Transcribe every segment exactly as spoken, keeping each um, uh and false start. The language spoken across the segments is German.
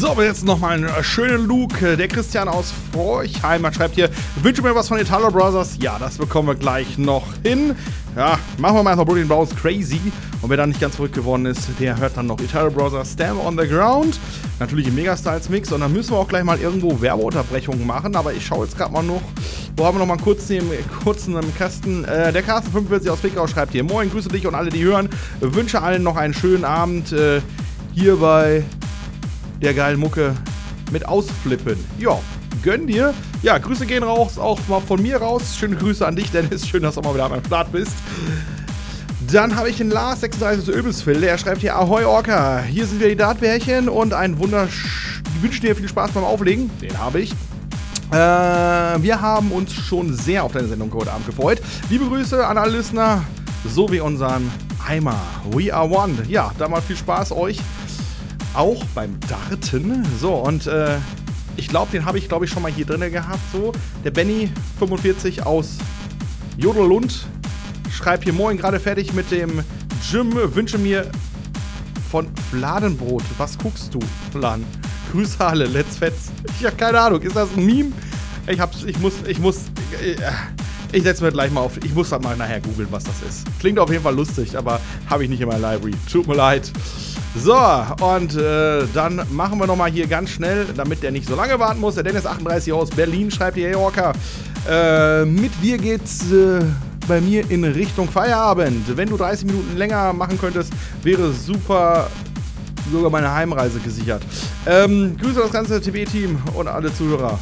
So, aber jetzt nochmal einen schönen Look. Der Christian aus Forchheim schreibt hier, wünsche mir was von Italo Brothers. Ja, das bekommen wir gleich noch hin. Ja, machen wir mal noch Brooklyn Bounce Crazy. Und wer dann nicht ganz verrückt geworden ist, der hört dann noch Italo Brothers Stamp on the Ground. Natürlich im Megastyles-Mix. Und dann müssen wir auch gleich mal irgendwo Werbeunterbrechungen machen. Aber ich schaue jetzt gerade mal noch. Wo haben wir noch mal kurz den kurzen im Kasten? Äh, der Carsten fünfundvierzig aus Pickau schreibt hier, moin, grüße dich und alle, die hören. Wünsche allen noch einen schönen Abend äh, hier bei der geilen Mucke mit Ausflippen. Ja, gönn dir. Ja, Grüße gehen raus, auch mal von mir raus. Schöne Grüße an dich, Dennis. Schön, dass du mal wieder am Start bist. Dann habe ich den Lars sechsunddreißig aus Öbelsfeld. Der schreibt hier, Ahoi Orca. Hier sind wir die Dartbärchen und ein wundersch... Ich wünsche dir viel Spaß beim Auflegen. Den habe ich. Äh, wir haben uns schon sehr auf deine Sendung heute Abend gefreut. Liebe Grüße an alle Listener, sowie unseren Eimer. We are one. Ja, da mal viel Spaß euch. Auch beim Darten. So, und äh, ich glaube, den habe ich, glaube ich, schon mal hier drin gehabt. So, der Benny fünfundvierzig aus Jodelund schreibt hier, moin, gerade fertig mit dem Gym. Wünsche mir von Fladenbrot. Was guckst du, Plan? Grüße alle, let's fetz. Ich habe keine Ahnung, ist das ein Meme? Ich hab's, ich muss, ich muss, ich, ich setze mir gleich mal auf, ich muss dann mal nachher googeln, was das ist. Klingt auf jeden Fall lustig, aber habe ich nicht in meiner Library. Tut mir leid. So, und äh, dann machen wir nochmal hier ganz schnell, damit der nicht so lange warten muss. Der Dennis achtunddreißig aus Berlin schreibt hier, hey Orca, äh, mit dir geht's äh, bei mir in Richtung Feierabend. Wenn du dreißig Minuten länger machen könntest, wäre super, sogar meine Heimreise gesichert. Ähm, Grüße das ganze T B-Team und alle Zuhörer.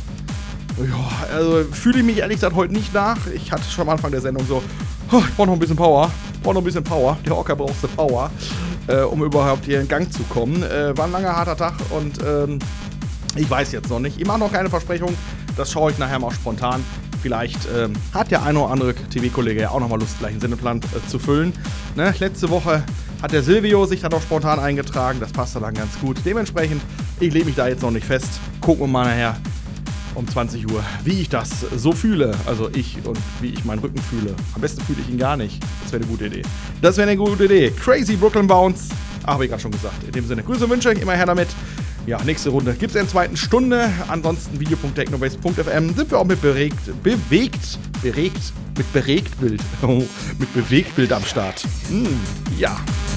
Ja, also fühle ich mich ehrlich gesagt heute nicht nach. Ich hatte schon am Anfang der Sendung so, oh, ich brauche noch ein bisschen Power. Ich brauche noch ein bisschen Power. Der Orca braucht so Power, äh, um überhaupt hier in Gang zu kommen. Äh, war ein langer, harter Tag und ähm, ich weiß jetzt noch nicht. Ich mache noch keine Versprechung. Das schaue ich nachher mal spontan. Vielleicht ähm, hat der eine oder andere T V-Kollege ja auch nochmal Lust, gleich einen Sendeplan äh, zu füllen. Ne? Letzte Woche hat der Silvio sich dann auch spontan eingetragen. Das passte dann ganz gut. Dementsprechend, ich lege mich da jetzt noch nicht fest. Gucken wir mal nachher um zwanzig Uhr, wie ich das so fühle. Also ich und wie ich meinen Rücken fühle. Am besten fühle ich ihn gar nicht. Das wäre eine gute Idee. Das wäre eine gute Idee. Crazy Brooklyn Bounce. Ach, habe ich gerade schon gesagt. In dem Sinne, Grüße und Wünsche, immer her damit. Ja, nächste Runde gibt es in der zweiten Stunde. Ansonsten video punkt technobase punkt f m sind wir auch mit beregt, bewegt, beregt, mit Beregtbild, mit Bewegtbild am Start. Hm, ja.